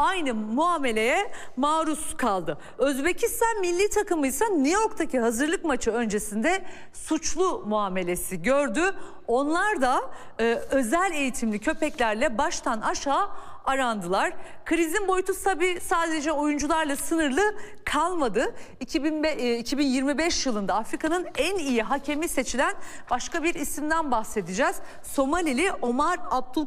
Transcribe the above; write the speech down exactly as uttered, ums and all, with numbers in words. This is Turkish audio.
aynı muameleye maruz kaldı. Özbekistan milli takımı ise New York'taki hazırlık maçı öncesinde suçlu muamelesi gördü. Onlar da e, özel eğitimli köpeklerle baştan aşağı arandılar. Krizin boyutu tabii sadece oyuncularla sınırlı kalmadı. iki bin yirmi beş yılında Afrika'nın en iyi hakemi seçilen başka bir isimden bahsedeceğiz. Somalili Omar Abdul